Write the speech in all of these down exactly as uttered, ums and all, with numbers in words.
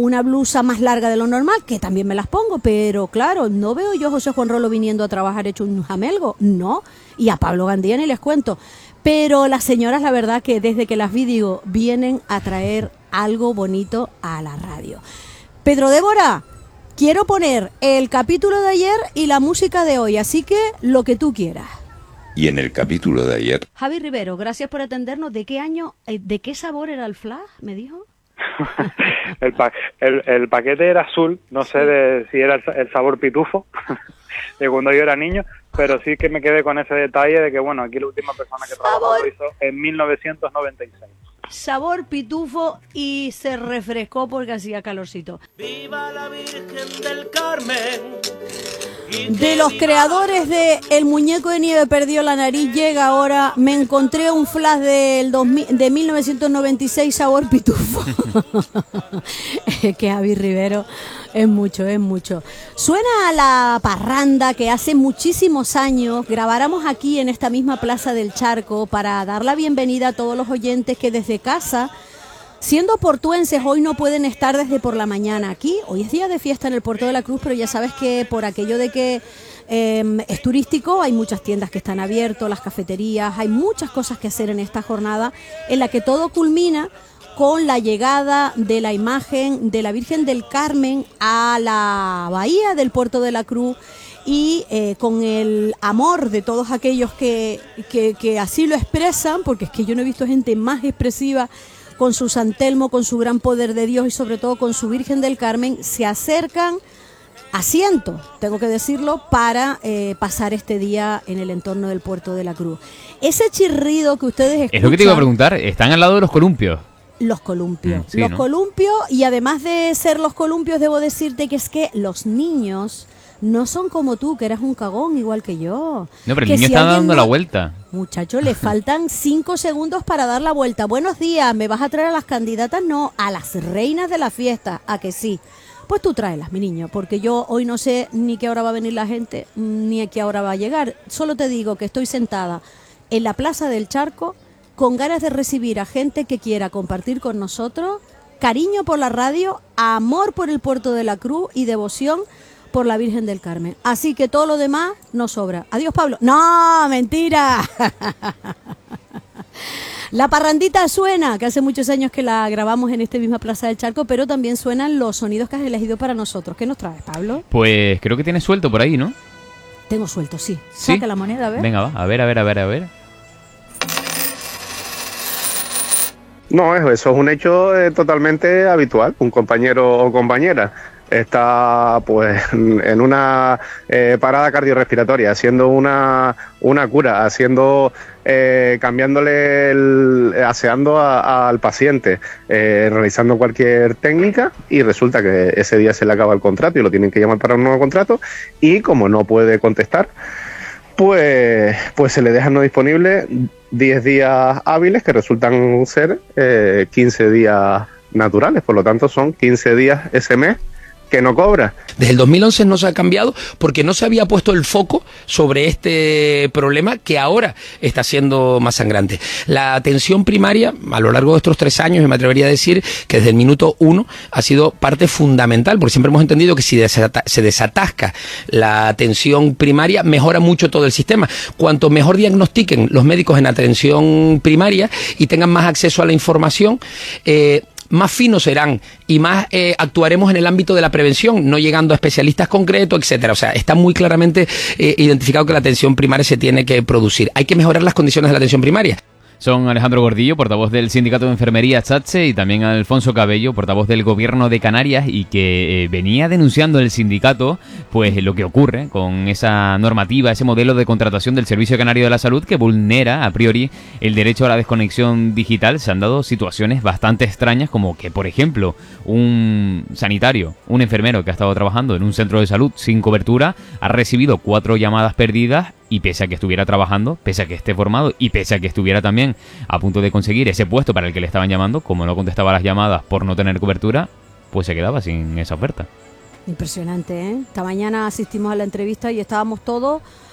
una blusa más larga de lo normal, que también me las pongo, pero claro, no veo yo a José Juan Rolo viniendo a trabajar hecho un jamelgo, no, y a Pablo Gandía ni les cuento, pero las señoras, la verdad que desde que las vi digo, vienen a traer algo bonito a la radio. Pedro Débora, quiero poner el capítulo de ayer y la música de hoy, así que lo que tú quieras. Y en el capítulo de ayer... Javi Rivero, gracias por atendernos. ¿De qué año, de qué sabor era el flash, me dijo? el, pa el, el paquete era azul, no sé de si era el, el sabor pitufo, de cuando yo era niño, pero sí que me quedé con ese detalle de que, bueno, aquí la última persona que trabajó lo hizo en mil novecientos noventa y seis. Sabor pitufo y se refrescó porque hacía calorcito. ¡Viva la Virgen del Carmen! De los creadores de El muñeco de nieve perdió la nariz, llega ahora, me encontré un flash del dos mil, de mil novecientos noventa y seis sabor pitufo. Que Javi Rivero es mucho, es mucho. Suena a la parranda que hace muchísimos años grabáramos aquí en esta misma Plaza del Charco para dar la bienvenida a todos los oyentes que desde casa, siendo portuenses, hoy no pueden estar desde por la mañana aquí. Hoy es día de fiesta en el Puerto de la Cruz, pero ya sabes que por aquello de que eh, es turístico, hay muchas tiendas que están abiertas, las cafeterías, hay muchas cosas que hacer en esta jornada en la que todo culmina con la llegada de la imagen de la Virgen del Carmen a la bahía del Puerto de la Cruz y eh, con el amor de todos aquellos que, que, que así lo expresan, porque es que yo no he visto gente más expresiva con su San Telmo, con su gran poder de Dios y sobre todo con su Virgen del Carmen, se acercan a cientos, tengo que decirlo, para eh, pasar este día en el entorno del Puerto de la Cruz. Ese chirrido que ustedes escuchan... Es lo que te iba a preguntar, están al lado de los columpios. Los columpios, mm, sí, los ¿no? columpios, y además de ser los columpios, debo decirte que es que los niños no son como tú, que eras un cagón igual que yo. No, pero el que niño si está alguien dando no... la vuelta. Muchacho, le faltan cinco segundos para dar la vuelta. Buenos días, ¿me vas a traer a las candidatas? No, a las reinas de la fiesta, ¿a que sí? Pues tú tráelas, mi niño, porque yo hoy no sé ni qué hora va a venir la gente, ni a qué hora va a llegar. Solo te digo que estoy sentada en la Plaza del Charco con ganas de recibir a gente que quiera compartir con nosotros cariño por la radio, amor por el Puerto de la Cruz y devoción por la Virgen del Carmen. Así que todo lo demás nos sobra. Adiós, Pablo. ¡No, mentira! La parrandita suena, que hace muchos años que la grabamos en esta misma Plaza del Charco, pero también suenan los sonidos que has elegido para nosotros. ¿Qué nos traes, Pablo? Pues creo que tienes suelto por ahí, ¿no? Tengo suelto, sí. ¿Sí? Saca la moneda, a ver. Venga, va, a ver, a ver, a ver, a ver. No, eso, eso es un hecho eh, totalmente habitual. Un compañero o compañera está pues en una eh, parada cardiorrespiratoria, haciendo una, una cura, haciendo eh, cambiándole, el, aseando a, a, al paciente, eh, realizando cualquier técnica, y resulta que ese día se le acaba el contrato y lo tienen que llamar para un nuevo contrato, y como no puede contestar, pues, pues se le deja no disponible diez días hábiles, que resultan ser eh, quince días naturales. Por lo tanto, son quince días ese mes que no cobra. Desde el dos mil once no se ha cambiado porque no se había puesto el foco sobre este problema que ahora está siendo más sangrante. La atención primaria, a lo largo de estos tres años, me atrevería a decir que desde el minuto uno ha sido parte fundamental, porque siempre hemos entendido que si desata- se desatasca la atención primaria, mejora mucho todo el sistema. Cuanto mejor diagnostiquen los médicos en atención primaria y tengan más acceso a la información, eh, más finos serán y más eh, actuaremos en el ámbito de la prevención, no llegando a especialistas concretos, etcétera. O sea, está muy claramente eh, identificado que la atención primaria se tiene que producir. Hay que mejorar las condiciones de la atención primaria. Son Alejandro Gordillo, portavoz del Sindicato de Enfermería SATSE, y también Alfonso Cabello, portavoz del Gobierno de Canarias, y que eh, venía denunciando el sindicato pues lo que ocurre con esa normativa, ese modelo de contratación del Servicio Canario de la Salud que vulnera a priori el derecho a la desconexión digital. Se han dado situaciones bastante extrañas, como que, por ejemplo, un sanitario, un enfermero que ha estado trabajando en un centro de salud sin cobertura, ha recibido cuatro llamadas perdidas, y pese a que estuviera trabajando, pese a que esté formado y pese a que estuviera también a punto de conseguir ese puesto para el que le estaban llamando, como no contestaba las llamadas por no tener cobertura, pues se quedaba sin esa oferta. Impresionante, ¿eh? Esta mañana asistimos a la entrevista y estábamos todos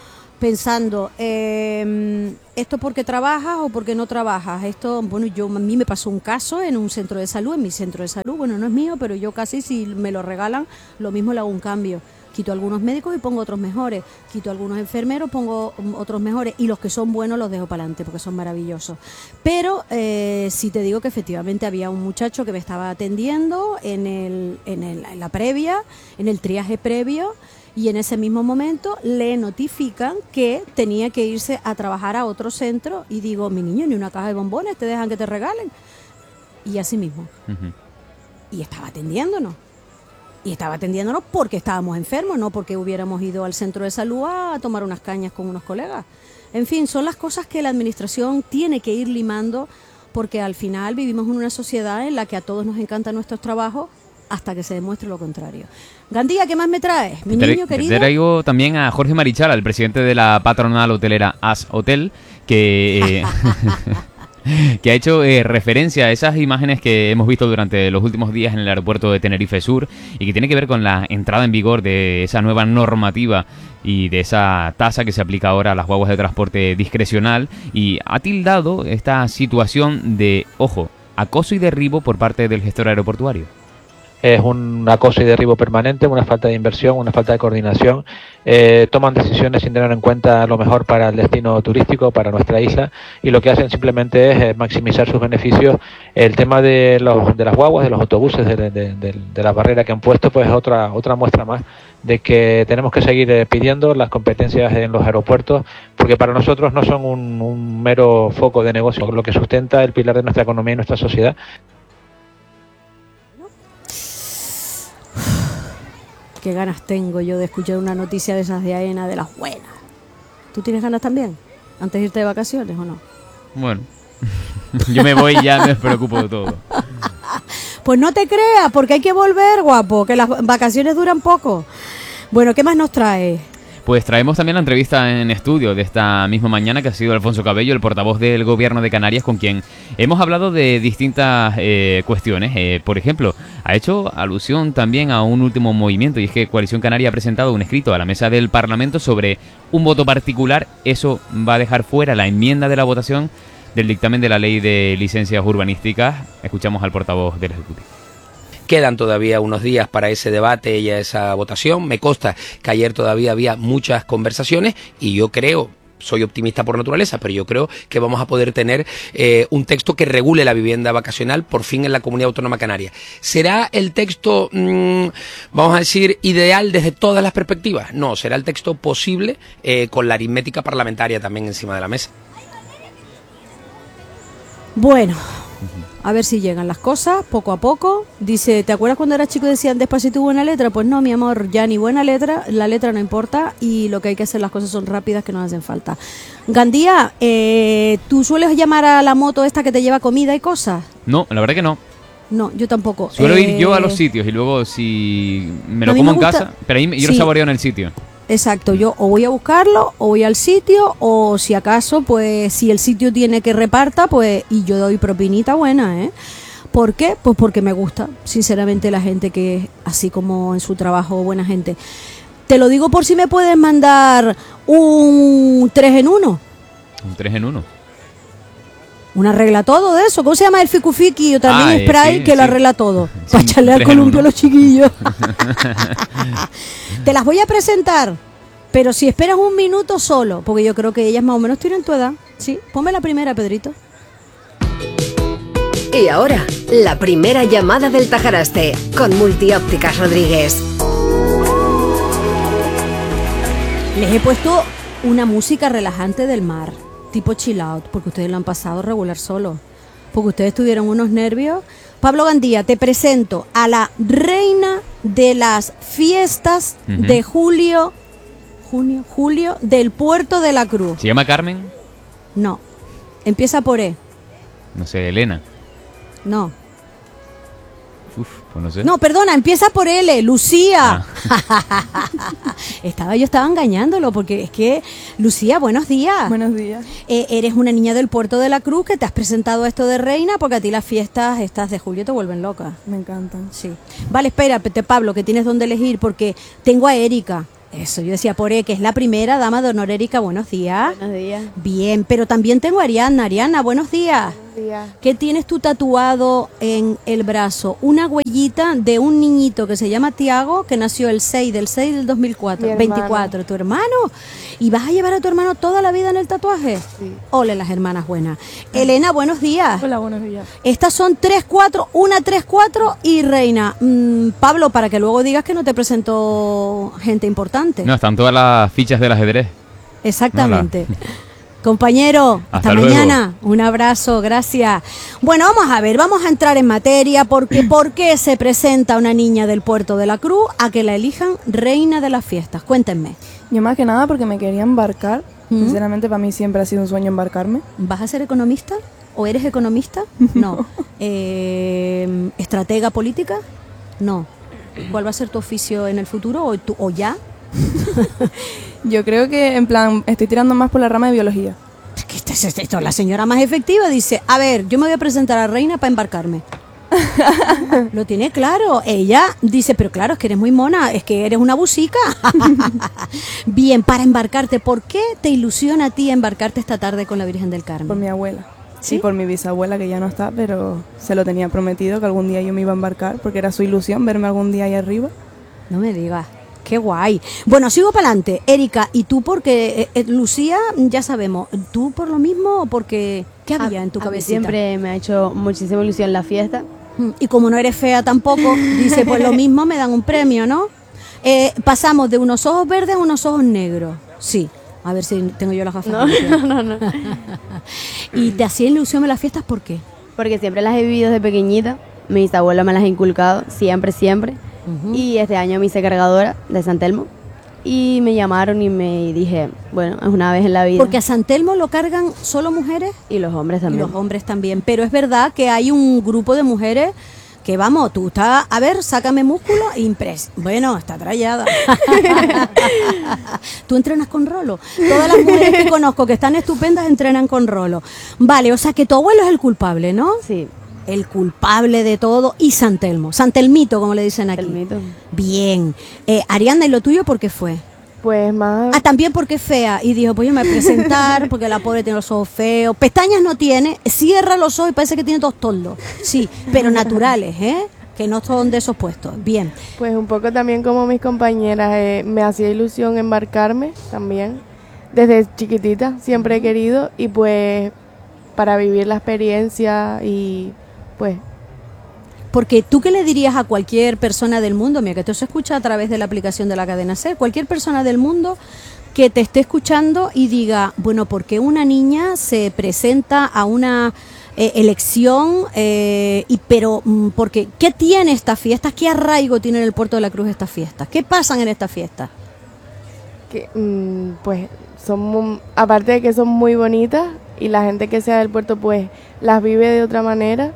pensando, eh, ¿esto porque trabajas o porque no trabajas? Esto, bueno, yo a mí me pasó un caso en un centro de salud, en mi centro de salud, bueno, no es mío, pero yo casi si me lo regalan, lo mismo le hago un cambio. Quito algunos médicos y pongo otros mejores, quito algunos enfermeros, pongo otros mejores, y los que son buenos los dejo para adelante porque son maravillosos. Pero eh, sí te digo que efectivamente había un muchacho que me estaba atendiendo en, el, en, el, en la previa, en el triaje previo, y en ese mismo momento le notifican que tenía que irse a trabajar a otro centro, y digo, mi niño, ni una caja de bombones te dejan que te regalen. Y así mismo. Uh-huh. Y estaba atendiéndonos. Y estaba atendiéndonos porque estábamos enfermos, no porque hubiéramos ido al centro de salud a tomar unas cañas con unos colegas. En fin, son las cosas que la administración tiene que ir limando, porque al final vivimos en una sociedad en la que a todos nos encantan nuestros trabajos hasta que se demuestre lo contrario. Gandía, ¿qué más me traes, mi niño querido? Te traigo también a Jorge Marichal, el presidente de la patronal hotelera As Hotel, que... Eh, que ha hecho eh, referencia a esas imágenes que hemos visto durante los últimos días en el aeropuerto de Tenerife Sur, y que tiene que ver con la entrada en vigor de esa nueva normativa y de esa tasa que se aplica ahora a las guaguas de transporte discrecional, y ha tildado esta situación de, ojo, acoso y derribo por parte del gestor aeroportuario. Es un acoso y derribo permanente, una falta de inversión, una falta de coordinación. Eh, toman decisiones sin tener en cuenta lo mejor para el destino turístico, para nuestra isla, y lo que hacen simplemente es eh, maximizar sus beneficios. El tema de, los, de las guaguas, de los autobuses, de, de, de, de la barrera que han puesto, pues es otra, otra muestra más de que tenemos que seguir eh, pidiendo las competencias en los aeropuertos, porque para nosotros no son un, un mero foco de negocio, lo que sustenta el pilar de nuestra economía y nuestra sociedad. Qué ganas tengo yo de escuchar una noticia de esas de AENA, de las buenas. ¿Tú tienes ganas también? ¿Antes de irte de vacaciones o no? Bueno, yo me voy y ya me despreocupo de todo. Pues no te creas, porque hay que volver, guapo, que las vacaciones duran poco. Bueno, ¿qué más nos trae? Pues traemos también la entrevista en estudio de esta misma mañana, que ha sido Alfonso Cabello, el portavoz del Gobierno de Canarias, con quien hemos hablado de distintas eh, cuestiones. Eh, por ejemplo, ha hecho alusión también a un último movimiento, y es que Coalición Canaria ha presentado un escrito a la mesa del Parlamento sobre un voto particular. Eso va a dejar fuera la enmienda de la votación del dictamen de la Ley de Licencias Urbanísticas. Escuchamos al portavoz del Ejecutivo. Quedan todavía unos días para ese debate y esa votación. Me consta que ayer todavía había muchas conversaciones, y yo creo, soy optimista por naturaleza, pero yo creo que vamos a poder tener eh, un texto que regule la vivienda vacacional por fin en la Comunidad Autónoma Canaria. ¿Será el texto, mmm, vamos a decir, ideal desde todas las perspectivas? No, será el texto posible eh, con la aritmética parlamentaria también encima de la mesa. Bueno, a ver si llegan las cosas, poco a poco. Dice, ¿te acuerdas cuando eras chico decían despacito buena letra? Pues no, mi amor, ya ni buena letra, la letra no importa, y lo que hay que hacer, las cosas son rápidas, que nos hacen falta. Gandía, eh, ¿tú sueles llamar a la moto esta que te lleva comida y cosas? No, la verdad que no. No, yo tampoco. Suelo eh... ir yo a los sitios, y luego si me lo no, como me en gusta... casa, pero ahí yo sí. lo saboreo en el sitio. Exacto, yo o voy a buscarlo, o voy al sitio, o si acaso, pues si el sitio tiene que reparta, pues, y yo doy propinita buena, ¿eh? ¿Por qué? Pues porque me gusta, sinceramente, la gente que es así como en su trabajo, buena gente. Te lo digo por si me puedes mandar un tres en uno. Un tres en uno. Un arregla todo de eso. ¿Cómo se llama el ficufiqui? O también ah, spray sí, que sí. lo arregla todo. Sí, para echarle al columpio a los chiquillos. Te las voy a presentar, pero si esperas un minuto solo, porque yo creo que ellas más o menos tienen tu edad. Sí, ponme la primera, Pedrito. Y ahora, la primera llamada del Tajaraste, con Multiópticas Rodríguez. Les he puesto una música relajante del mar, tipo chill out, porque ustedes lo han pasado regular solo, porque ustedes tuvieron unos nervios. Pablo Gandía, te presento a la reina de las fiestas uh-huh. de julio, junio, julio, del Puerto de la Cruz. ¿Se llama Carmen? No, empieza por E. No sé, Elena. No. Uf, pues no sé. No, perdona, empieza por L, Lucía. Ah. estaba Yo estaba engañándolo, porque es que, Lucía, buenos días. Buenos días. Eh, eres una niña del Puerto de la Cruz que te has presentado esto de reina, porque a ti las fiestas estas de julio te vuelven loca. Me encantan. Sí. Vale, espérate, Pablo, que tienes donde elegir, porque tengo a Erika, Eso, yo decía por E, que es la primera dama de honor. Erika, buenos días. Buenos días. Bien, pero también tengo a Ariana. Ariana, buenos días. Buenos días. ¿Qué tienes tú tatuado en el brazo? Una huellita de un niñito que se llama Tiago, que nació el seis del seis del dos mil cuatro, Mi hermano. veinticuatro. ¿Tu hermano? ¿Y vas a llevar a tu hermano toda la vida en el tatuaje? Sí. Ole, las hermanas buenas. Elena, buenos días. Hola, buenos días. Estas son tres cuatro, una tres cuatro y Reina. Mm, Pablo, para que luego digas que no te presentó gente importante. No, están todas las fichas del ajedrez. Exactamente. Compañero, hasta, Hasta mañana. Un abrazo, gracias. Bueno, vamos a ver, vamos a entrar en materia porque ¿por qué se presenta una niña del Puerto de la Cruz a que la elijan reina de las fiestas? Cuéntenme. Yo más que nada porque me quería embarcar. ¿Mm? Sinceramente para mí siempre ha sido un sueño embarcarme. ¿Vas a ser economista? ¿O eres economista? No. Eh, ¿Estratega política? No. ¿Cuál va a ser tu oficio en el futuro o, tu, o ya? Yo creo que en plan estoy tirando más por la rama de biología. Es que esto es esto, la señora más efectiva dice, a ver, yo me voy a presentar a reina para embarcarme. Lo tiene claro. Ella dice, pero claro, es que eres muy mona, es que eres una busica. Bien, para embarcarte, ¿por qué te ilusiona a ti embarcarte esta tarde con la Virgen del Carmen? Por mi abuela. ¿Sí? Y por mi bisabuela que ya no está, pero se lo tenía prometido que algún día yo me iba a embarcar porque era su ilusión verme algún día ahí arriba. No me digas. Qué guay. Bueno, sigo para adelante. Erika, ¿y tú porque eh, eh, Lucía, ya sabemos, tú por lo mismo o porque qué había A- en tu a mí cabecita? siempre me ha hecho muchísima ilusión la fiesta. Mm, Y como no eres fea tampoco, dice, pues lo mismo me dan un premio, ¿no? Eh, pasamos de unos ojos verdes a unos ojos negros. Sí. A ver si tengo yo las gafas. No, limpias. no, no. ¿Y te hacía ilusión las fiestas por qué? Porque siempre las he vivido desde pequeñita. Mis abuelos me las han inculcado, siempre, siempre. Ujú. Y este año me hice cargadora de San Telmo. Y me llamaron y me dije, bueno, es una vez en la vida. Porque a San Telmo lo cargan solo mujeres Y los hombres y también. los hombres también. Pero es verdad que hay un grupo de mujeres que, vamos, tú estás, a ver, sácame músculo, impres. Bueno, está trallada. Tú entrenas con Rolo. Todas las mujeres que conozco que están estupendas entrenan con Rolo. Vale, o sea que tu abuelo es el culpable, ¿no? Sí, El culpable de todo y San Telmo. San Telmito, como le dicen aquí. el mito. Bien. Eh, Ariana, ¿y lo tuyo por qué fue? Pues más... Ah, también porque es fea. Y dijo, pues yo me voy a presentar porque la pobre tiene los ojos feos. Pestañas no tiene, cierra los ojos y parece que tiene dos toldos. Sí, pero naturales, ¿eh? Que no son de esos puestos. Bien. Pues un poco también como mis compañeras, eh, me hacía ilusión embarcarme también. Desde chiquitita siempre he querido y pues para vivir la experiencia y pues... Porque tú qué le dirías a cualquier persona del mundo, mira que esto se escucha a través de la aplicación de la cadena SER, cualquier persona del mundo que te esté escuchando y diga, bueno, ¿por qué una niña se presenta a una eh, elección? Eh, y pero, mm, porque, ¿qué tiene esta fiesta? ¿Qué arraigo tiene en el Puerto de la Cruz esta fiesta? ¿Qué pasan en esta fiesta? que mm, pues son mu- aparte de que son muy bonitas y la gente que sea del puerto pues las vive de otra manera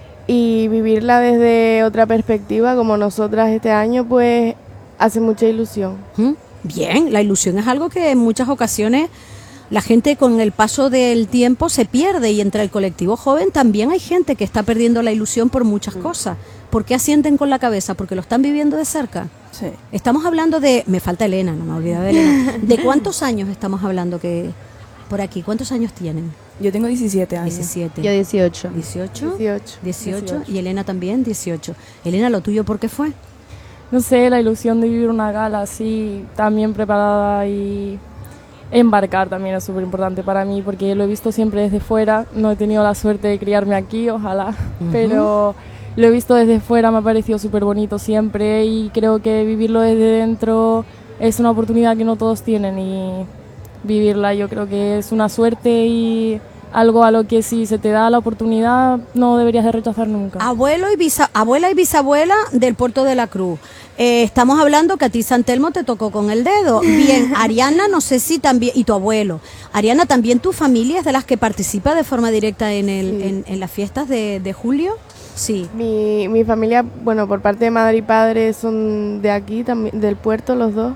y vivirla desde otra perspectiva como nosotras este año pues hace mucha ilusión. ¿Mm? Bien, la ilusión es algo que en muchas ocasiones la gente con el paso del tiempo se pierde y entre el colectivo joven también hay gente que está perdiendo la ilusión por muchas cosas. ¿Por qué asienten con la cabeza? ¿Porque lo están viviendo de cerca? Sí. Estamos hablando de... Me falta Elena, no me olvidaba de Elena. ¿De cuántos años estamos hablando que por aquí? ¿Cuántos años tienen? Yo tengo diecisiete años. diecisiete. Yo dieciocho. ¿dieciocho? dieciocho. dieciocho. Y Elena también, dieciocho. Elena, ¿lo tuyo por qué fue? No sé, la ilusión de vivir una gala así, también preparada y embarcar también es súper importante para mí porque lo he visto siempre desde fuera. No he tenido la suerte de criarme aquí, ojalá, Ujú. pero lo he visto desde fuera, me ha parecido súper bonito siempre y creo que vivirlo desde dentro es una oportunidad que no todos tienen y vivirla yo creo que es una suerte y algo a lo que si se te da la oportunidad no deberías de rechazar nunca. Abuelo y bisa, abuela y bisabuela del Puerto de la Cruz. Eh, estamos hablando que a ti San Telmo te tocó con el dedo. Bien, Ariana, no sé si también, y tu abuelo. Ariana, ¿también tu familia es de las que participa de forma directa en, el, Sí. en, en las fiestas de, de julio? Sí. Mi, mi familia, bueno, por parte de madre y padre son de aquí, también del puerto los dos.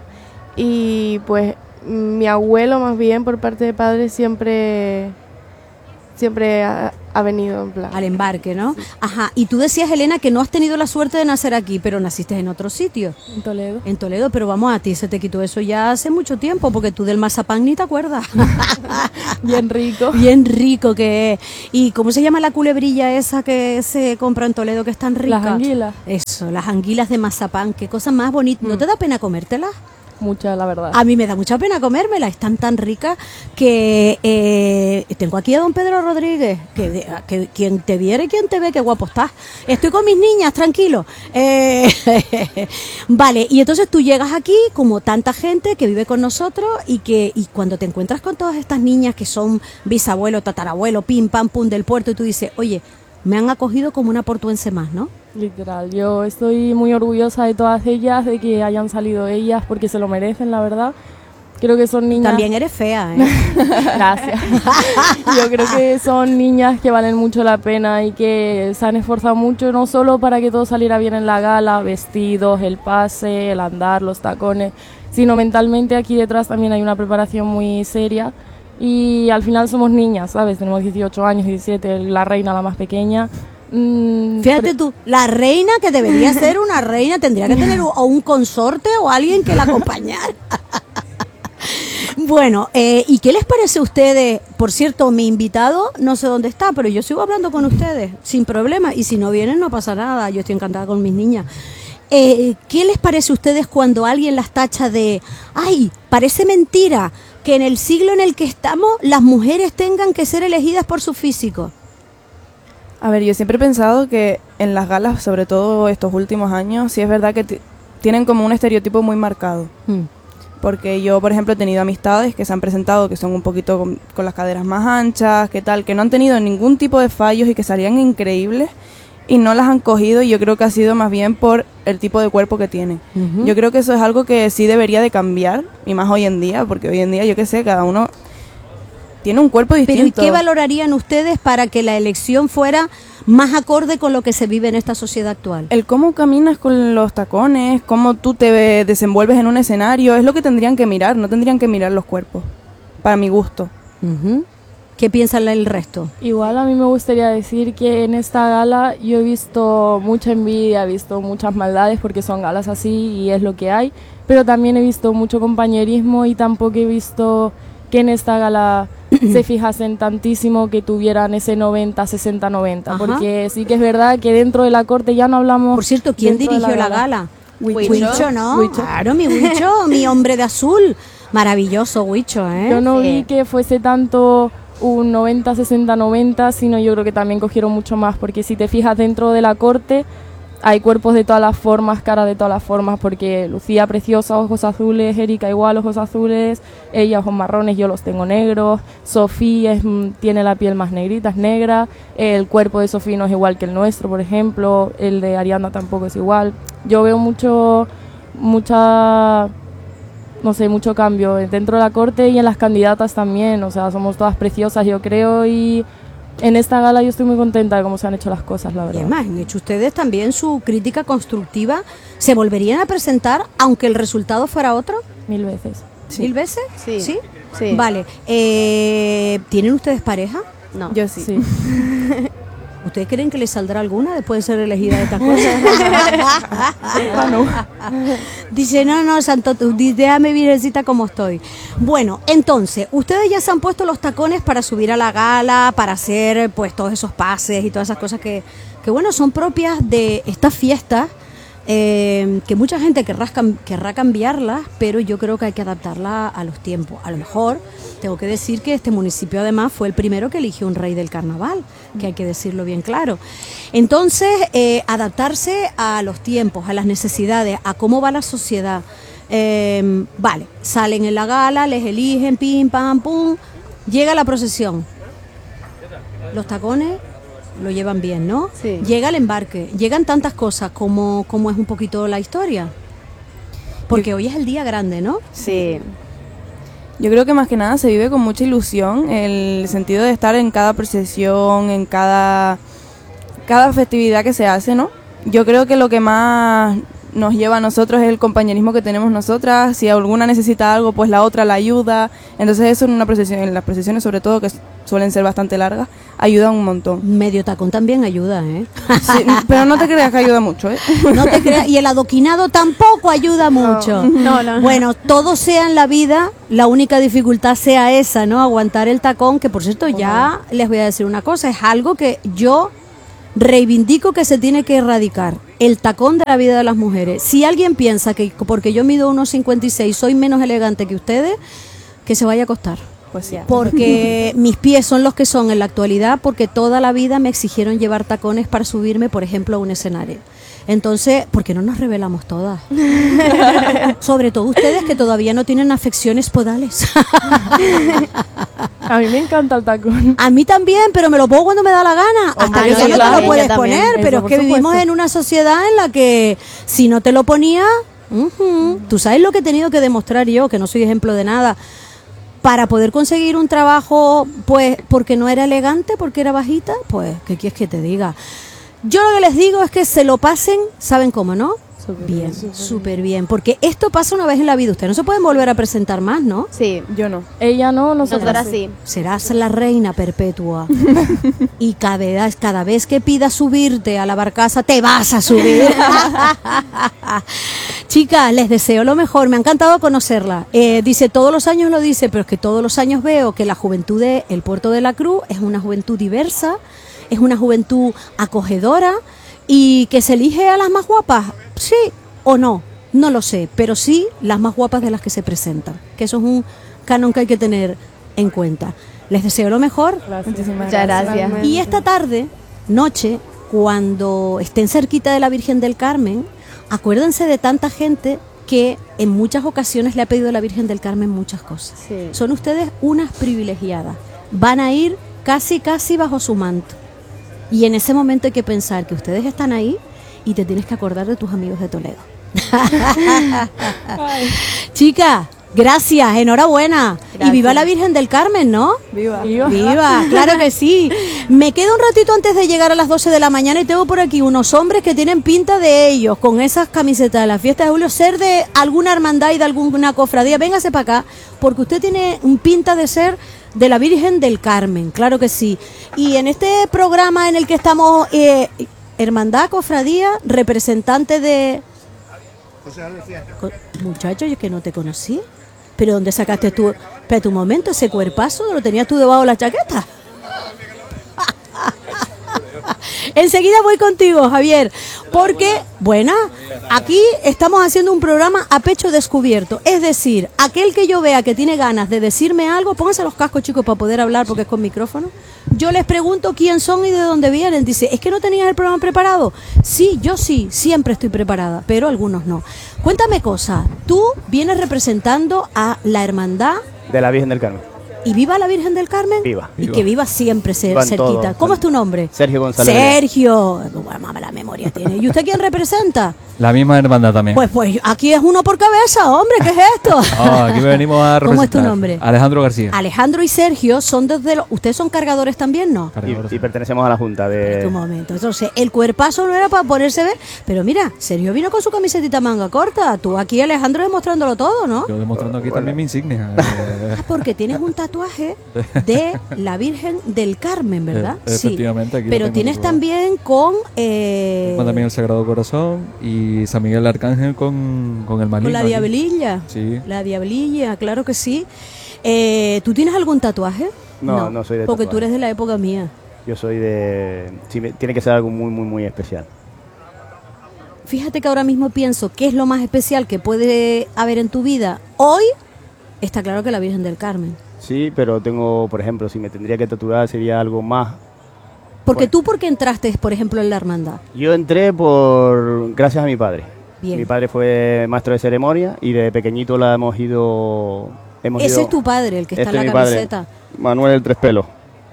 Y pues mi abuelo más bien por parte de padre siempre, siempre ha, ha venido en plan. Al embarque, ¿no? Ajá. Y tú decías, Elena, que no has tenido la suerte de nacer aquí, pero naciste en otro sitio. En Toledo. En Toledo, pero vamos, a ti se te quitó eso ya hace mucho tiempo, porque tú del mazapán ni te acuerdas. Bien rico. Bien rico que es. ¿Y cómo se llama la culebrilla esa que se compra en Toledo que es tan rica? Las anguilas. Eso, las anguilas de mazapán. Qué cosa más bonita. ¿No te da pena comértelas? Mucha, la verdad. A mí me da mucha pena comérmela, están tan ricas que eh, tengo aquí a don Pedro Rodríguez, que, que quien te viere, quien te ve, qué guapo estás. Estoy con mis niñas, tranquilo. Eh, vale, y entonces tú llegas aquí como tanta gente que vive con nosotros y que y cuando te encuentras con todas estas niñas que son bisabuelo, tatarabuelo, pim, pam, pum del puerto y tú dices, oye, me han acogido como una portuense más, ¿no? Literal, yo estoy muy orgullosa de todas ellas, de que hayan salido ellas, porque se lo merecen, la verdad. Creo que son niñas... También eres fea, ¿eh? Gracias. Yo creo que son niñas que valen mucho la pena y que se han esforzado mucho, no solo para que todo saliera bien en la gala, vestidos, el pase, el andar, los tacones, sino mentalmente aquí detrás también hay una preparación muy seria. Y al final somos niñas, ¿sabes? Tenemos dieciocho años, diecisiete, la reina la más pequeña. Mm, Fíjate tú, la reina que debería ser una reina tendría que tener o un consorte o alguien que la acompañara. Bueno, eh, ¿y qué les parece a ustedes? Por cierto, mi invitado no sé dónde está, pero yo sigo hablando con ustedes sin problema y si no vienen no pasa nada, yo estoy encantada con mis niñas. Eh, ¿Qué les parece a ustedes cuando alguien las tacha de, ay, parece mentira que en el siglo en el que estamos las mujeres tengan que ser elegidas por su físico? A ver, yo siempre he pensado que en las galas, sobre todo estos últimos años, sí es verdad que t- tienen como un estereotipo muy marcado. Mm. Porque yo, por ejemplo, he tenido amistades que se han presentado que son un poquito con, con las caderas más anchas, que tal, que no han tenido ningún tipo de fallos y que salían increíbles y no las han cogido, y yo creo que ha sido más bien por el tipo de cuerpo que tienen. Uh-huh. Yo creo que eso es algo que sí debería de cambiar, y más hoy en día, porque hoy en día, yo qué sé, cada uno tiene un cuerpo distinto. Pero ¿y qué valorarían ustedes para que la elección fuera más acorde con lo que se vive en esta sociedad actual? El cómo caminas con los tacones, cómo tú te desenvuelves en un escenario, es lo que tendrían que mirar, no tendrían que mirar los cuerpos, para mi gusto. Uh-huh. ¿Qué piensa el resto? Igual a mí me gustaría decir que en esta gala yo he visto mucha envidia, he visto muchas maldades porque son galas así y es lo que hay, pero también he visto mucho compañerismo y tampoco he visto que en esta gala se fijasen tantísimo que tuvieran ese noventa, sesenta, noventa. Ajá. Porque sí que es verdad que dentro de la corte ya no hablamos... Por cierto, ¿quién dirigió la gala? La gala? Huicho. Huicho, ¿no? Huicho. Claro, mi Huicho, mi hombre de azul. Maravilloso Huicho, ¿eh? Yo no sí. vi que fuese tanto un noventa, sesenta, noventa, sino yo creo que también cogieron mucho más, porque si te fijas dentro de la corte hay cuerpos de todas las formas, caras de todas las formas, porque Lucía preciosa, ojos azules, Erika igual, ojos azules, ella ojos marrones, yo los tengo negros, Sofía es, tiene la piel más negrita, es negra, el cuerpo de Sofía no es igual que el nuestro, por ejemplo, el de Ariana tampoco es igual. Yo veo mucho, mucha... no sé, mucho cambio dentro de la corte y en las candidatas también, o sea, somos todas preciosas, yo creo, y en esta gala yo estoy muy contenta de cómo se han hecho las cosas, la verdad. Y además, han hecho ustedes también su crítica constructiva. ¿Se volverían a presentar aunque el resultado fuera otro? Mil veces. Sí. ¿Mil veces? Sí. ¿Sí? Sí. Vale. Eh, ¿Tienen ustedes pareja? No. Yo sí. sí. ¿Ustedes creen que les saldrá alguna después de ser elegida de estas cosas? no. Dice, no, no, santo, déjame virgencita como estoy. Bueno, entonces, ustedes ya se han puesto los tacones para subir a la gala, para hacer pues todos esos pases y todas esas cosas que, que bueno, son propias de estas fiestas, eh, que mucha gente querrá, querrá cambiarlas, pero yo creo que hay que adaptarla a los tiempos. A lo mejor tengo que decir que este municipio además fue el primero que eligió un rey del carnaval, que hay que decirlo bien claro. Entonces, eh, adaptarse a los tiempos, a las necesidades, a cómo va la sociedad. Eh, vale, salen en la gala, les eligen, pim, pam, pum, llega la procesión. Los tacones lo llevan bien, ¿no? Sí. Llega el embarque, llegan tantas cosas como, como es un poquito la historia. Porque hoy es el día grande, ¿no? Sí. Yo creo que más que nada se vive con mucha ilusión el sentido de estar en cada procesión, en cada, cada festividad que se hace, ¿no? Yo creo que lo que más nos lleva a nosotros es el compañerismo que tenemos nosotras. Si alguna necesita algo, pues la otra la ayuda. Entonces eso en una procesión, en las procesiones sobre todo, que suelen ser bastante largas, ayudan un montón. Medio tacón también ayuda, ¿eh? Sí, pero no te creas que ayuda mucho, ¿eh? No te creas, y el adoquinado tampoco ayuda mucho. No, no. Bueno, todo sea en la vida, la única dificultad sea esa, ¿no? Aguantar el tacón, que por cierto ya les voy a decir una cosa, es algo que yo reivindico que se tiene que erradicar, el tacón de la vida de las mujeres. Si alguien piensa que porque yo mido uno cincuenta y seis soy menos elegante que ustedes, que se vaya a acostar. Pues sí. Porque mis pies son los que son en la actualidad, porque toda la vida me exigieron llevar tacones para subirme, por ejemplo, a un escenario. Entonces, ¿por qué no nos revelamos todas? Sobre todo ustedes que todavía no tienen afecciones podales. A mí me encanta el tacón. A mí también, pero me lo pongo cuando me da la gana. Hasta Hombre, que eso no te claro, lo puedes yo también. poner, Eso, pero es por que vivimos supuesto. en una sociedad en la que si no te lo ponías, uh-huh, tú sabes lo que he tenido que demostrar yo, que no soy ejemplo de nada, para poder conseguir un trabajo, pues, porque no era elegante, porque era bajita, pues, ¿qué quieres que te diga? Yo lo que les digo es que se lo pasen, ¿saben cómo, no? Súper Bien, súper súper bien, porque esto pasa una vez en la vida, ustedes no se pueden volver a presentar más, ¿no? Sí, Yo no. Ella no, nosotros nosotras sí. sí. Serás la reina perpetua. Y cada vez, cada vez que pidas subirte a la barcaza, te vas a subir. Chicas, les deseo lo mejor. Me ha encantado conocerla. Eh, dice, todos los años lo dice, pero es que todos los años veo que la juventud de El Puerto de la Cruz es una juventud diversa, es una juventud acogedora y que se elige a las más guapas. Sí o no, no lo sé, pero sí las más guapas de las que se presentan. Que eso es un canon que hay que tener en cuenta. Les deseo lo mejor. Muchísimas Muchas gracias. Y esta tarde, noche, cuando estén cerquita de la Virgen del Carmen, acuérdense de tanta gente que en muchas ocasiones le ha pedido a la Virgen del Carmen muchas cosas. Sí. Son ustedes unas privilegiadas. Van a ir casi, casi bajo su manto. Y en ese momento hay que pensar que ustedes están ahí y te tienes que acordar de tus amigos de Toledo. Chica, gracias, enhorabuena. Gracias. Y viva la Virgen del Carmen, ¿no? Viva. Viva, claro que sí. Me quedo un ratito antes de llegar a las doce de la mañana y tengo por aquí unos hombres que tienen pinta de ellos, con esas camisetas de la fiesta de Julio, ser de alguna hermandad y de alguna cofradía. Véngase para acá, porque usted tiene un pinta de ser de la Virgen del Carmen, claro que sí. Y en este programa en el que estamos, eh, hermandad, cofradía, representante de... Co- Muchacho, yo que no te conocí. ¿Pero dónde sacaste tú? Espera tu momento, ese cuerpazo lo tenías tú debajo de la chaqueta. Enseguida voy contigo, Javier, porque, bueno, aquí estamos haciendo un programa a pecho descubierto. Es decir, aquel que yo vea que tiene ganas de decirme algo, pónganse los cascos, chicos, para poder hablar, porque es con micrófono. Yo les pregunto quién son y de dónde vienen. Dice, ¿es que no tenías el programa preparado? Sí, yo sí, siempre estoy preparada, pero algunos no. Cuéntame cosa, tú vienes representando a la hermandad De la Virgen del Carmen. y viva la Virgen del Carmen. Viva. Y que viva siempre cer- Vivan cerquita. todos. ¿Cómo es tu nombre? Sergio González. Sergio. Bueno, mamá, la memoria tiene. ¿Y usted quién representa? La misma hermandad también. Pues pues aquí es uno por cabeza, hombre, ¿qué es esto? Ah, aquí venimos a representar. ¿Cómo es tu nombre? Alejandro García. Alejandro y Sergio son desde los... ¿Ustedes son cargadores también, no? Y, y pertenecemos a la Junta de... Un momento. Entonces, el cuerpazo no era para ponerse ver. Pero mira, Sergio vino con su camisetita manga corta. Tú aquí, Alejandro, demostrándolo todo, ¿no? Yo demostrando aquí también mi insignia. Eh, Ah, porque tienes un tatuaje de la Virgen del Carmen, ¿verdad? Eh, efectivamente, aquí lo Pero tengo tienes tatuado. también con... Eh, también el Sagrado Corazón y San Miguel Arcángel con, con el maligno. con la aquí. diablilla. Sí. La diablilla, claro que sí. Eh, ¿Tú tienes algún tatuaje? No, no soy de Porque tú tatuaje. eres de la época mía. Yo soy de... sí, me- tiene que ser algo muy, muy, muy especial. Fíjate que ahora mismo pienso qué es lo más especial que puede haber en tu vida. Hoy está claro que la Virgen del Carmen. Sí, pero tengo, por ejemplo, si me tendría que tatuar sería algo más... Porque tú, ¿por qué entraste, por ejemplo, en la hermandad? Yo entré por... gracias a mi padre. Bien. Mi padre fue maestro de ceremonia y de pequeñito la hemos ido... Hemos Ese ido- es tu padre, el que está Este en es la mi padre, camiseta. Manuel el Tres Pelos.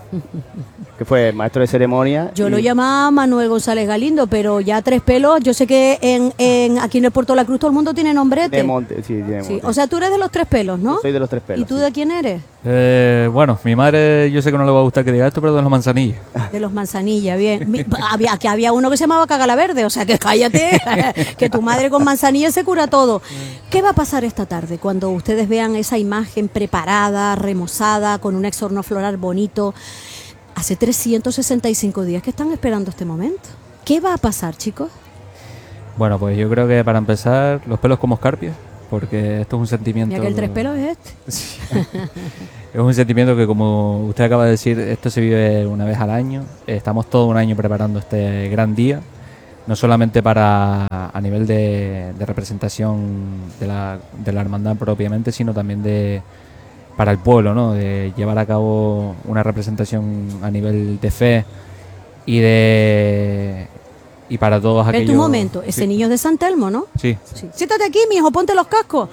que fue maestro de ceremonia. Yo y- lo llamaba Manuel González Galindo, pero ya Tres Pelos, yo sé que en, en aquí en el Puerto de la Cruz todo el mundo tiene nombrete. De Monte, sí, tiene Sí, Monte. o sea, tú eres de los Tres Pelos, ¿no? Yo soy de los Tres Pelos. ¿Y tú de quién eres? Eh, bueno, mi madre, yo sé que no le va a gustar que diga esto, pero de los Manzanillas. De los Manzanilla, bien. Mi- había, que había uno que se llamaba Cagala Verde, o sea que cállate, que tu madre con manzanilla se cura todo. ¿Qué va a pasar esta tarde cuando ustedes vean esa imagen preparada, remozada, con un exorno floral bonito? Hace trescientos sesenta y cinco días que están esperando este momento. ¿Qué va a pasar, chicos? Bueno, pues yo creo que para empezar, los pelos como escarpias, porque esto es un sentimiento... Ya que el Tres Pelos es este. Es un sentimiento que, como usted acaba de decir, esto se vive una vez al año. Estamos todo un año preparando este gran día, no solamente para a nivel de, de representación de la, de la hermandad propiamente, sino también de para el pueblo, ¿no? De llevar a cabo una representación a nivel de fe y de y para todos Ven aquellos... tu momento, ese Sí. niño es de San Telmo, ¿no? Sí. Sí. Siéntate aquí, mijo, ponte los cascos.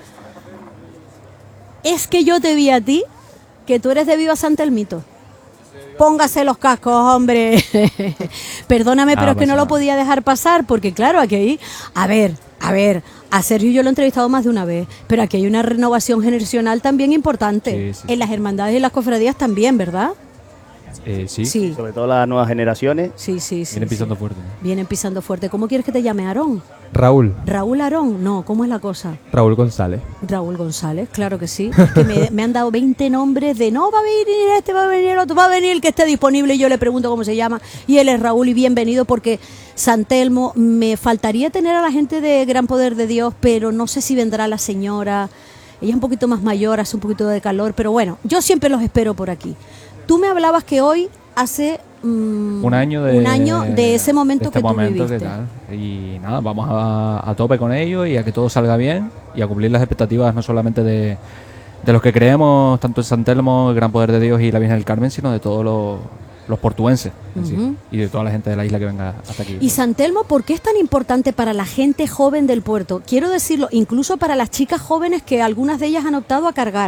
Es que yo te vi a ti, que tú eres de Viva San Telmito. Póngase los cascos, hombre. Perdóname, Ah, pero es que pasa no lo nada. podía dejar pasar, porque claro, aquí hay... A ver, a ver, a Sergio yo lo he entrevistado más de una vez, pero aquí hay una renovación generacional también importante. Sí, sí, En las hermandades y las cofradías también, ¿verdad? Eh, sí. Sí. Sobre todo las nuevas generaciones. Sí, sí, sí. Vienen sí. pisando fuerte. ¿no? Vienen pisando fuerte. ¿Cómo quieres que te llame, Aarón? Raúl, Raúl Aarón, no, ¿cómo es la cosa? Raúl González. Raúl González, claro que sí. Que me, me han dado veinte nombres de no va a venir este, va a venir el otro, va a venir el que esté disponible y yo le pregunto cómo se llama. Y él es Raúl y bienvenido porque San Telmo, me faltaría tener a la gente de Gran Poder de Dios, pero no sé si vendrá la señora. Ella es un poquito más mayor, hace un poquito de calor, pero bueno, yo siempre los espero por aquí. Tú me hablabas que hoy hace mm, Un año de, un año de ese momento de este que tú momento viviste. que tal. Y nada, vamos a, a tope con ello y a que todo salga bien y a cumplir las expectativas no solamente de, de los que creemos, tanto en San Telmo, el Gran Poder de Dios y la Virgen del Carmen, sino de todos los, los portuenses en sí, Ujú. y de toda la gente de la isla que venga hasta aquí. Y San Telmo, ¿por qué es tan importante para la gente joven del puerto? Quiero decirlo, incluso para las chicas jóvenes que algunas de ellas han optado a cargar.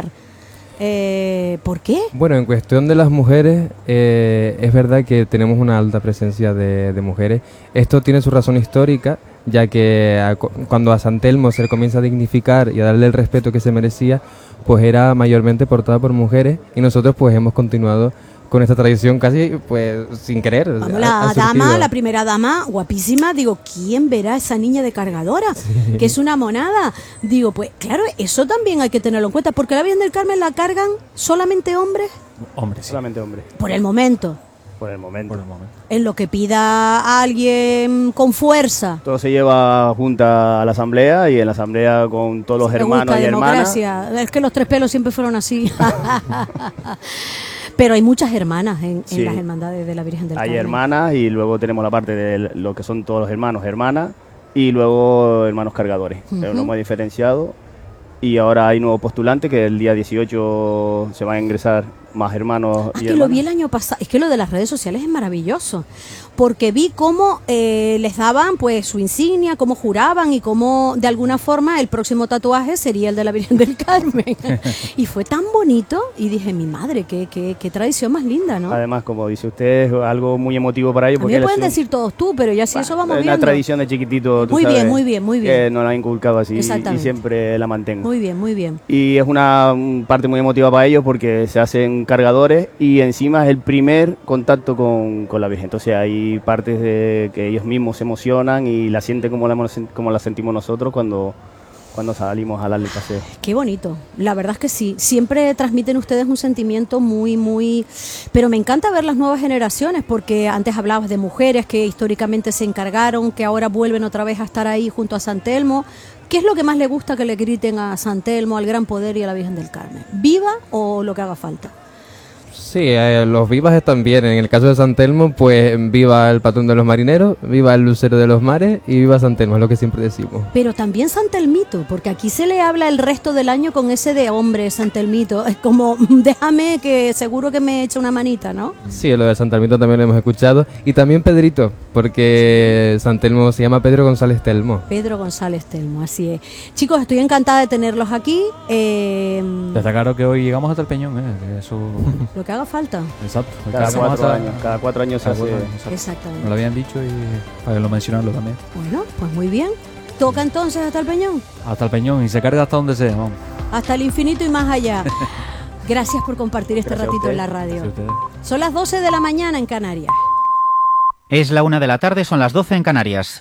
Eh, ¿Por qué? Bueno, en cuestión de las mujeres, eh, es verdad que tenemos una alta presencia de, de mujeres. Esto tiene su razón histórica, ya que a- cuando a San Telmo se le comienza a dignificar y a darle el respeto que se merecía, pues era mayormente portada por mujeres y nosotros pues hemos continuado con esta tradición casi pues sin querer. Vamos, Ha- la ha dama, surgido. la primera dama, guapísima. Digo, ¿quién verá a esa niña de cargadora? Que es una monada. Digo, pues claro, eso también hay que tenerlo en cuenta. Porque la Virgen del Carmen la cargan solamente hombres Hombre, sí. Solamente hombres, por el momento. por el momento. Por el momento. En lo que pida a alguien con fuerza. Todo se lleva junta a la asamblea y en la asamblea con todos los Me hermanos gusta y hermanas. democracia. Es que los Tres Pelos siempre fueron así. Pero hay muchas hermanas en, en Sí. las hermandades de la Virgen del Hay Carmen. hermanas y luego tenemos la parte de lo que son todos los hermanos, hermanas y luego hermanos cargadores. Pero Ujú. lo hemos diferenciado y ahora hay nuevos postulantes que el día dieciocho se van a ingresar más hermanos Ah, y que lo hermanas. vi el año pasado. Es que lo de las redes sociales es maravilloso. Porque vi cómo eh, les daban pues su insignia, cómo juraban y cómo de alguna forma el próximo tatuaje sería el de la Virgen del Carmen. Y fue tan bonito y dije, mi madre, qué, qué, qué tradición más linda, ¿no? Además, como dice usted, es algo muy emotivo para ellos. A mí porque me él pueden es un- decir todos tú, pero ya si eso vamos es una viendo. tradición de chiquitito, tú Muy bien, sabes, muy bien, muy bien. que nos la han inculcado así y Exactamente. siempre la mantengo. Muy bien, muy bien. Y es una mm, parte muy emotiva para ellos porque se hacen cargadores y encima es el primer contacto con, con la Virgen. Entonces hay partes de que ellos mismos se emocionan y la sienten como la, hemos- como la sentimos nosotros cuando, cuando salimos a darle el paseo. Qué bonito, la verdad es que sí, siempre transmiten ustedes un sentimiento muy, muy... Pero me encanta ver las nuevas generaciones, porque antes hablabas de mujeres que históricamente se encargaron, que ahora vuelven otra vez a estar ahí junto a San Telmo. ¿Qué es lo que más le gusta que le griten a San Telmo, al Gran Poder y a la Virgen del Carmen? ¿Viva o lo que haga falta? Sí, eh, los vivas están bien. En el caso de San Telmo, pues viva el patrón de los marineros, viva el lucero de los mares y viva San Telmo, es lo que siempre decimos. Pero también San Telmito, porque aquí se le habla el resto del año con ese de hombre, San Telmito. Es como, déjame que seguro que me echa una manita, ¿no? Sí, lo de San Telmito también lo hemos escuchado. Y también Pedrito, porque San Telmo se llama Pedro González Telmo. Pedro González Telmo, así es. Chicos, estoy encantada de tenerlos aquí. Eh, Destacaros que hoy llegamos hasta el Peñón, ¿eh? que Eso... lo que haga falta. Exacto. Cada cuatro años, cada cuatro años se hace. Exactamente. Nos lo habían dicho y para que lo mencionarlo también. Bueno, pues muy bien. ¿Toca entonces hasta el Peñón? Hasta el Peñón y se carga hasta donde sea, vamos. Hasta el infinito y más allá. Gracias por compartir este Gracias ratito en la radio. Son las doce de la mañana en Canarias. Es la una de la tarde, son las doce en Canarias.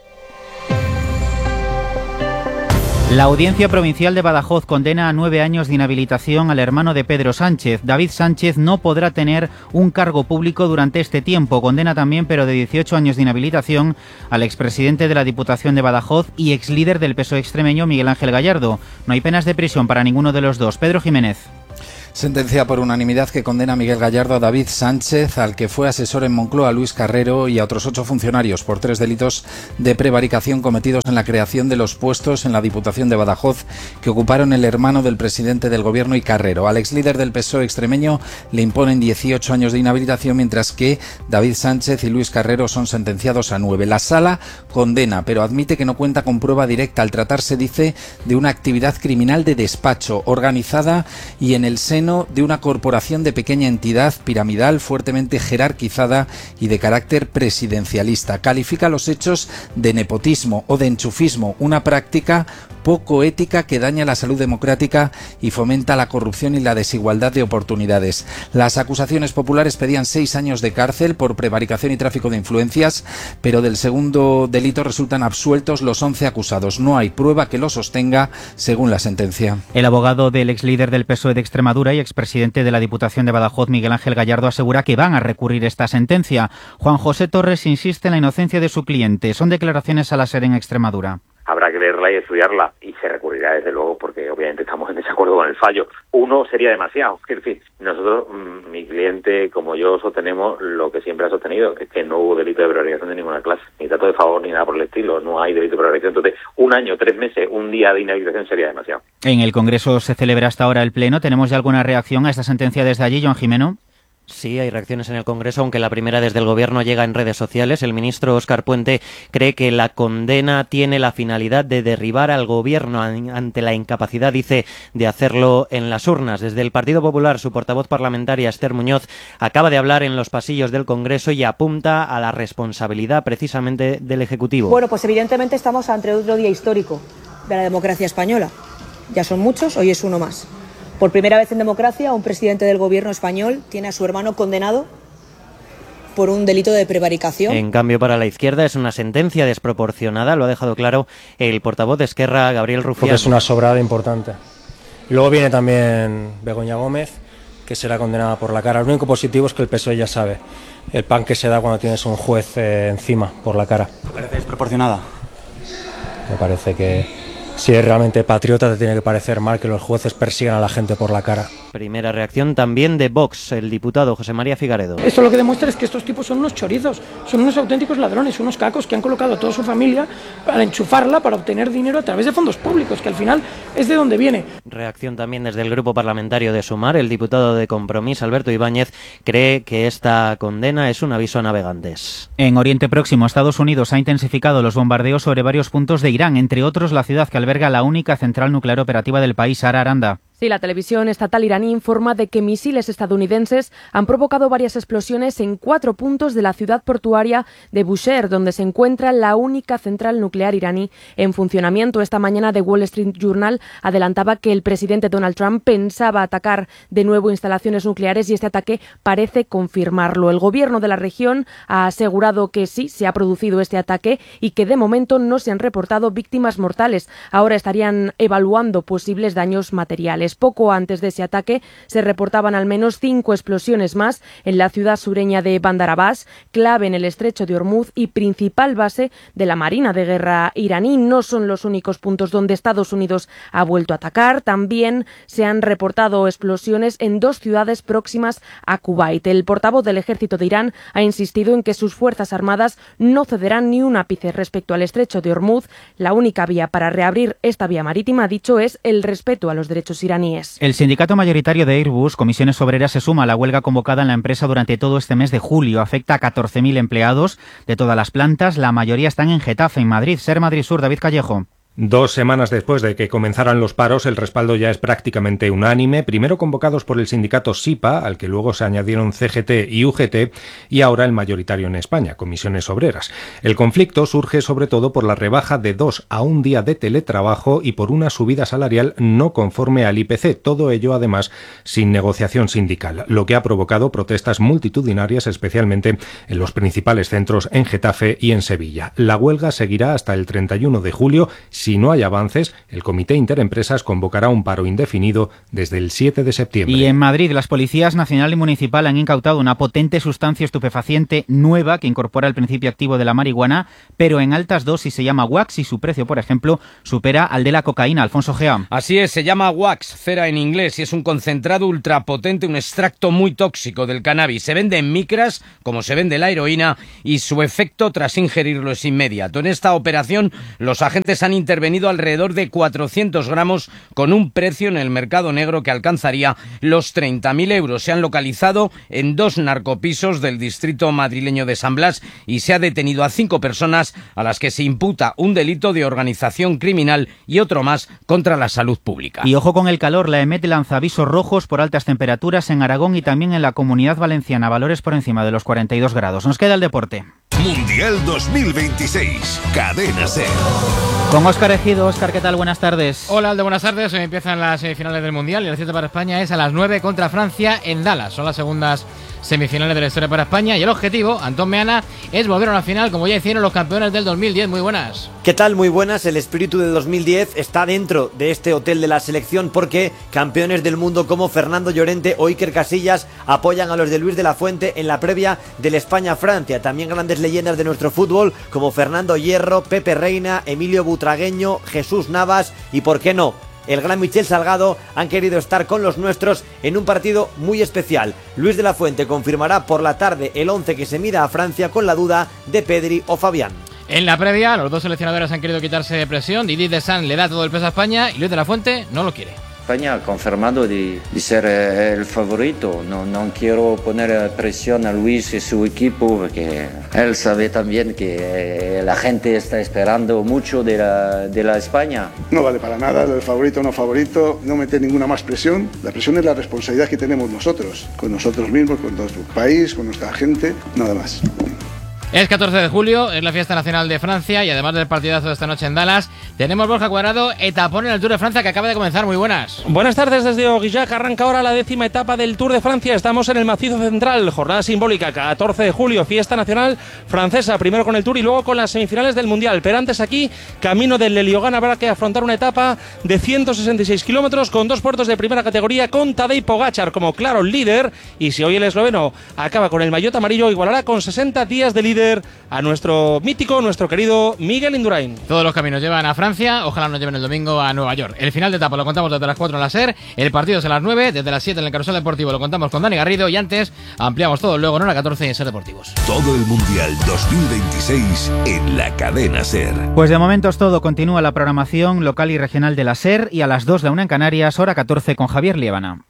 La Audiencia Provincial de Badajoz condena a nueve años de inhabilitación al hermano de Pedro Sánchez. David Sánchez no podrá tener un cargo público durante este tiempo. Condena también, pero de dieciocho años de inhabilitación, al expresidente de la Diputación de Badajoz y exlíder del P S O E extremeño, Miguel Ángel Gallardo. No hay penas de prisión para ninguno de los dos. Pedro Jiménez. Sentencia por unanimidad que condena a Miguel Gallardo, a David Sánchez, al que fue asesor en Moncloa, Luis Carrero, y a otros ocho funcionarios por tres delitos de prevaricación cometidos en la creación de los puestos en la Diputación de Badajoz que ocuparon el hermano del presidente del Gobierno y Carrero. Al exlíder del P S O E extremeño le imponen dieciocho años de inhabilitación, mientras que David Sánchez y Luis Carrero son sentenciados a nueve. La Sala condena, pero admite que no cuenta con prueba directa al tratarse, dice, de una actividad criminal de despacho, organizada y en el seno de una corporación de pequeña entidad piramidal fuertemente jerarquizada y de carácter presidencialista. Califica los hechos de nepotismo o de enchufismo, una práctica poco ética que daña la salud democrática y fomenta la corrupción y la desigualdad de oportunidades. Las acusaciones populares pedían seis años de cárcel por prevaricación y tráfico de influencias, pero del segundo delito resultan absueltos los once acusados. No hay prueba que lo sostenga, según la sentencia. El abogado del exlíder del P S O E de Extremadura y expresidente de la Diputación de Badajoz, Miguel Ángel Gallardo, asegura que van a recurrir esta sentencia. Juan José Torres insiste en la inocencia de su cliente. Son declaraciones a la SER en Extremadura. Habrá que leerla y estudiarla y se recurrirá desde luego porque obviamente estamos en desacuerdo con el fallo. Uno sería demasiado. Es decir, nosotros, mi cliente como yo sostenemos lo que siempre ha sostenido, que es que no hubo delito de prevaricación de ninguna clase, ni trato de favor ni nada por el estilo, no hay delito de prevaricación. Entonces, un año, tres meses, un día de inhabilitación sería demasiado. En el Congreso se celebra hasta ahora el Pleno. ¿Tenemos ya alguna reacción a esta sentencia desde allí, Joan Jimeno? Sí, hay reacciones en el Congreso, aunque la primera desde el Gobierno llega en redes sociales. El ministro Óscar Puente cree que la condena tiene la finalidad de derribar al Gobierno ante la incapacidad, dice, de hacerlo en las urnas. Desde el Partido Popular, su portavoz parlamentaria, Esther Muñoz, acaba de hablar en los pasillos del Congreso y apunta a la responsabilidad precisamente del Ejecutivo. Bueno, pues evidentemente estamos ante otro día histórico de la democracia española. Ya son muchos, hoy es uno más. Por primera vez en democracia, un presidente del gobierno español tiene a su hermano condenado por un delito de prevaricación. En cambio, para la izquierda es una sentencia desproporcionada, lo ha dejado claro el portavoz de Esquerra, Gabriel Rufián. Porque es una sobrada importante. Y luego viene también Begoña Gómez, que será condenada por la cara. Lo único positivo es que el P S O E ya sabe el pan que se da cuando tienes un juez eh, encima por la cara. ¿Te parece desproporcionada? Me parece que si es realmente patriota te tiene que parecer mal que los jueces persigan a la gente por la cara. Primera reacción también de Vox, el diputado José María Figaredo. Esto lo que demuestra es que estos tipos son unos chorizos, son unos auténticos ladrones, unos cacos que han colocado a toda su familia para enchufarla, para obtener dinero a través de fondos públicos, que al final es de donde viene. Reacción también desde el grupo parlamentario de Sumar. El diputado de Compromís, Alberto Ibáñez, cree que esta condena es un aviso a navegantes. En Oriente Próximo, Estados Unidos ha intensificado los bombardeos sobre varios puntos de Irán, entre otros la ciudad que alberga la única central nuclear operativa del país, Sara Aranda. Sí, la televisión estatal iraní informa de que misiles estadounidenses han provocado varias explosiones en cuatro puntos de la ciudad portuaria de Bushehr, donde se encuentra la única central nuclear iraní en funcionamiento. Esta mañana The Wall Street Journal adelantaba que el presidente Donald Trump pensaba atacar de nuevo instalaciones nucleares y este ataque parece confirmarlo. El gobierno de la región ha asegurado que sí, se ha producido este ataque y que de momento no se han reportado víctimas mortales. Ahora estarían evaluando posibles daños materiales. Poco antes de ese ataque se reportaban al menos cinco explosiones más en la ciudad sureña de Bandar Abbas, clave en el estrecho de Hormuz y principal base de la Marina de Guerra iraní. No son los únicos puntos donde Estados Unidos ha vuelto a atacar. También se han reportado explosiones en dos ciudades próximas a Kuwait. El portavoz del ejército de Irán ha insistido en que sus fuerzas armadas no cederán ni un ápice respecto al estrecho de Hormuz. La única vía para reabrir esta vía marítima, ha dicho, es el respeto a los derechos iraníes. El sindicato mayoritario de Airbus, Comisiones Obreras, se suma a la huelga convocada en la empresa durante todo este mes de julio. Afecta a catorce mil empleados de todas las plantas. La mayoría están en Getafe, en Madrid. Ser Madrid Sur, David Callejo. Dos semanas después de que comenzaran los paros, el respaldo ya es prácticamente unánime, primero convocados por el sindicato SIPA, al que luego se añadieron C G T y U G T, y ahora el mayoritario en España, Comisiones Obreras. El conflicto surge sobre todo por la rebaja de dos a un día de teletrabajo y por una subida salarial no conforme al I P C, todo ello además sin negociación sindical, lo que ha provocado protestas multitudinarias, especialmente en los principales centros en Getafe y en Sevilla. La huelga seguirá hasta el treinta y uno de julio. Si no hay avances, el Comité Interempresas convocará un paro indefinido desde el siete de septiembre. Y en Madrid, las policías nacional y municipal han incautado una potente sustancia estupefaciente nueva que incorpora el principio activo de la marihuana, pero en altas dosis. Se llama wax y su precio, por ejemplo, supera al de la cocaína. Alfonso Gea. Así es, se llama wax, cera en inglés, y es un concentrado ultrapotente, un extracto muy tóxico del cannabis. Se vende en micras, como se vende la heroína, y su efecto tras ingerirlo es inmediato. En esta operación, los agentes han intervenido alrededor de cuatrocientos gramos con un precio en el mercado negro que alcanzaría los treinta mil euros. Se han localizado en dos narcopisos del distrito madrileño de San Blas y se ha detenido a cinco personas a las que se imputa un delito de organización criminal y otro más contra la salud pública. Y ojo con el calor, la EMET lanza avisos rojos por altas temperaturas en Aragón y también en la Comunidad Valenciana, valores por encima de los cuarenta y dos grados. Nos queda el deporte. Mundial dos mil veintiséis, Cadena SER. Con Óscar Ejido. Óscar, ¿qué tal? Buenas tardes. Hola, Aldo, buenas tardes. Hoy empiezan las semifinales del Mundial y el cierre para España es a las nueve contra Francia en Dallas. Son las segundas semifinales de la historia para España y el objetivo, Antón Meana, es volver a una final como ya hicieron los campeones del dos mil diez. Muy buenas. ¿Qué tal? Muy buenas. El espíritu del dos mil diez está dentro de este hotel de la selección porque campeones del mundo como Fernando Llorente o Iker Casillas apoyan a los de Luis de la Fuente en la previa del España-Francia. También grandes leyendas de nuestro fútbol como Fernando Hierro, Pepe Reina, Emilio Butragueño, Jesús Navas y, ¿por qué no?, el gran Michel Salgado han querido estar con los nuestros en un partido muy especial. Luis de la Fuente confirmará por la tarde el once que se mida a Francia con la duda de Pedri o Fabián. En la previa, los dos seleccionadores han querido quitarse de presión. Didier Deschamps le da todo el peso a España y Luis de la Fuente no lo quiere. España ha confirmado de, de ser eh, el favorito. No, no quiero poner presión a Luis y su equipo porque él sabe también que eh, la gente está esperando mucho de la, de la España. No vale para nada, el favorito o no favorito, no meter ninguna más presión. La presión es la responsabilidad que tenemos nosotros, con nosotros mismos, con nuestro país, con nuestra gente, nada más. Es catorce de julio, es la fiesta nacional de Francia y además del partidazo de esta noche en Dallas, tenemos Borja Cuadrado, etapón en el Tour de Francia que acaba de comenzar. Muy buenas. Buenas tardes desde Aurillac, arranca ahora la décima etapa del Tour de Francia. Estamos en el macizo central, jornada simbólica, catorce de julio, fiesta nacional francesa, primero con el Tour y luego con las semifinales del Mundial. Pero antes aquí, camino del Leliogán, habrá que afrontar una etapa de ciento sesenta y seis kilómetros con dos puertos de primera categoría con Tadej Pogačar como claro líder. Y si hoy el esloveno acaba con el maillot amarillo, igualará con sesenta días de líder a nuestro mítico, nuestro querido Miguel Indurain. Todos los caminos llevan a Francia, ojalá nos lleven el domingo a Nueva York. El final de etapa lo contamos desde las cuatro en la SER, el partido es a las nueve, desde las siete en el Carrusel Deportivo lo contamos con Dani Garrido y antes ampliamos todo luego en hora catorce en SER Deportivos. Todo el Mundial dos mil veintiséis en la Cadena SER. Pues de momento es todo, continúa la programación local y regional de la SER y a las dos la una en Canarias, hora catorce con Javier Liébana.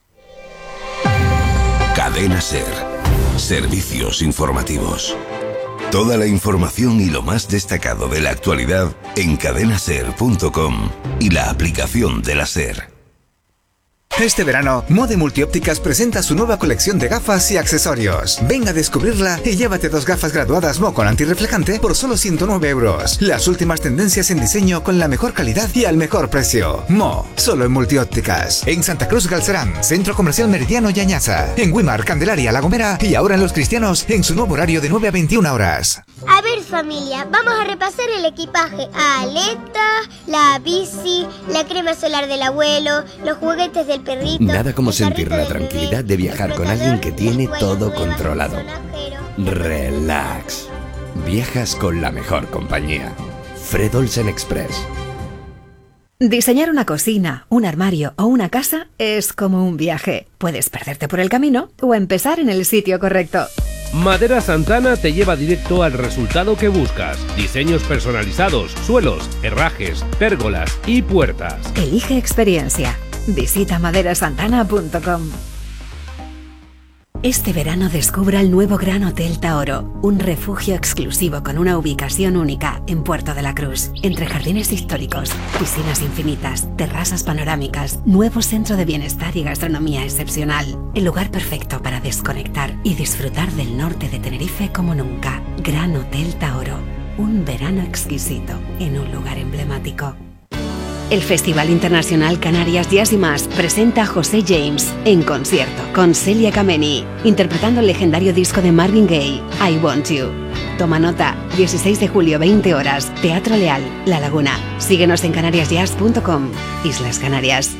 Cadena SER. Servicios informativos. Toda la información y lo más destacado de la actualidad en cadena ser punto com y la aplicación de la SER. Este verano, Mode Multiópticas presenta su nueva colección de gafas y accesorios. Ven a descubrirla y llévate dos gafas graduadas Mo con antirreflejante por solo ciento nueve euros. Las últimas tendencias en diseño con la mejor calidad y al mejor precio. Mo, solo en Multiópticas. En Santa Cruz Galcerán, Centro Comercial Meridiano y Añaza. En Wimar, Candelaria, La Gomera y ahora en Los Cristianos en su nuevo horario de nueve a veintiuna horas. A ver, familia, vamos a repasar el equipaje. Aleta, la bici, la crema solar del abuelo, los juguetes del perrito. Nada como sentir la tranquilidad de viajar con alguien que tiene todo controlado. Relax. Viajas con la mejor compañía. Fred Olsen Express. Diseñar una cocina, un armario o una casa es como un viaje. Puedes perderte por el camino o empezar en el sitio correcto. Madera Santana te lleva directo al resultado que buscas. Diseños personalizados, suelos, herrajes, pérgolas y puertas. Elige experiencia. Visita madera santana punto com. Este verano descubra el nuevo Gran Hotel Taoro, un refugio exclusivo con una ubicación única en Puerto de la Cruz, entre jardines históricos, piscinas infinitas, terrazas panorámicas, nuevo centro de bienestar y gastronomía excepcional. El lugar perfecto para desconectar y disfrutar del norte de Tenerife como nunca. Gran Hotel Taoro, un verano exquisito en un lugar emblemático. El Festival Internacional Canarias Jazz y Más presenta a José James en concierto con Celia Kameni, interpretando el legendario disco de Marvin Gaye, I Want You. Toma nota, dieciséis de julio, veinte horas, Teatro Leal, La Laguna. Síguenos en canarias jazz punto com. Islas Canarias.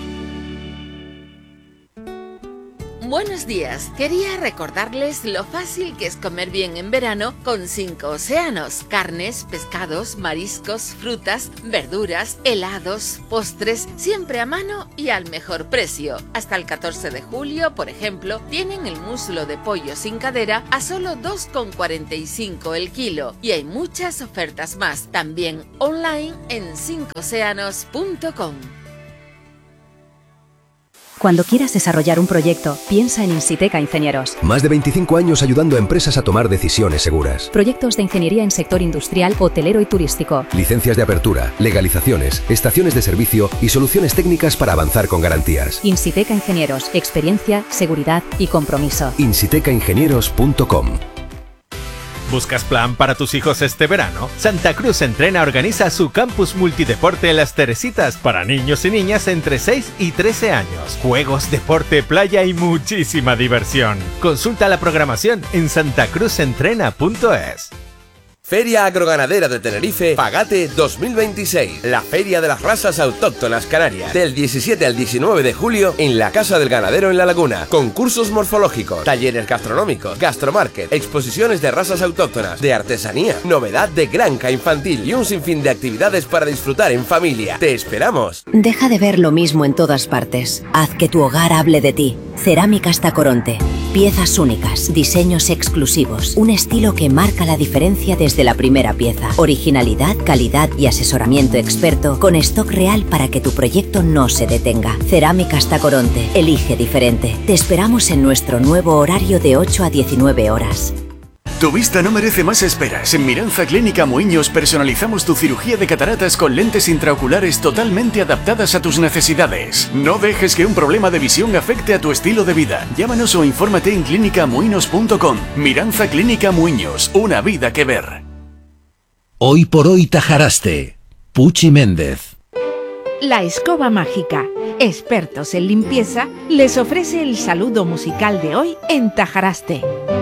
Buenos días, quería recordarles lo fácil que es comer bien en verano con cinco océanos: carnes, pescados, mariscos, frutas, verduras, helados, postres, siempre a mano y al mejor precio. Hasta el catorce de julio, por ejemplo, tienen el muslo de pollo sin cadera a solo dos con cuarenta y cinco el kilo, y hay muchas ofertas más, también online en cinco océanos punto com. Cuando quieras desarrollar un proyecto, piensa en Insiteca Ingenieros. Más de veinticinco años ayudando a empresas a tomar decisiones seguras. Proyectos de ingeniería en sector industrial, hotelero y turístico. Licencias de apertura, legalizaciones, estaciones de servicio y soluciones técnicas para avanzar con garantías. Insiteca Ingenieros, experiencia, seguridad y compromiso. insiteca ingenieros punto com. ¿Buscas plan para tus hijos este verano? Santa Cruz Entrena organiza su campus multideporte en Las Teresitas para niños y niñas entre seis y trece años. Juegos, deporte, playa y muchísima diversión. Consulta la programación en santa cruz entrena punto es. Feria Agroganadera de Tenerife, Pagate dos mil veintiséis, la feria de las razas autóctonas canarias, del diecisiete al diecinueve de julio en la Casa del Ganadero en La Laguna. Concursos morfológicos, talleres gastronómicos, gastromarket, exposiciones de razas autóctonas, de artesanía, novedad de granja infantil y un sinfín de actividades para disfrutar en familia. ¡Te esperamos! Deja de ver lo mismo en todas partes. Haz que tu hogar hable de ti. Cerámicas Tacoronte. Piezas únicas, diseños exclusivos, un estilo que marca la diferencia desde la primera pieza. Originalidad, calidad y asesoramiento experto con stock real para que tu proyecto no se detenga. Cerámicas Tacoronte. Elige diferente. Te esperamos en nuestro nuevo horario de ocho a diecinueve horas. Tu vista no merece más esperas. En Miranza Clínica Muiños personalizamos tu cirugía de cataratas con lentes intraoculares totalmente adaptadas a tus necesidades. No dejes que un problema de visión afecte a tu estilo de vida. Llámanos o infórmate en clínica muinos punto com. Miranza Clínica Muiños, una vida que ver. Hoy por hoy Tajaraste. Puchi Méndez. La Escoba Mágica, expertos en limpieza, les ofrece el saludo musical de hoy en Tajaraste.